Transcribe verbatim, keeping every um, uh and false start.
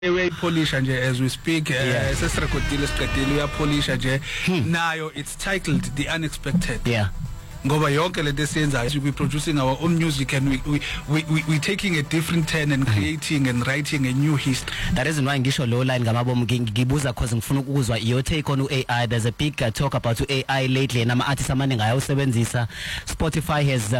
uyayipolisha nje as we speak Yeah. sesirecordile siqedile uyapolisha nje nayo it's titled The Unexpected. Yeah. Ngoba yonke lento esiyenzayo we producing our own music and we we we, we, we taking a different turn and creating and writing a new history. That is why ngisho low line ngamabomu ngibuza cause ngifuna ukuzwa your take on A I. There's a big uh, talk about A I lately and ama artists amaningi ayawusebenzisa. Spotify has uh,